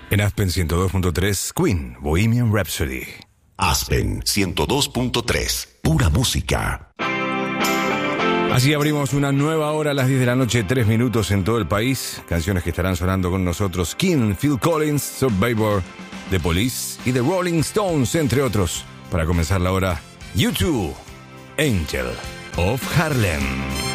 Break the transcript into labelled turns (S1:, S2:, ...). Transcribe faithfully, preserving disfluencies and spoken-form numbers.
S1: En Aspen ciento dos punto tres, Queen, Bohemian Rhapsody.
S2: Aspen ciento dos punto tres, pura música.
S1: Así abrimos una nueva hora a las diez de la noche, tres minutos en todo el país. Canciones que estarán sonando con nosotros: King, Phil Collins, Survivor, The Police y The Rolling Stones, entre otros. Para comenzar la hora, U dos, Angel of Harlem.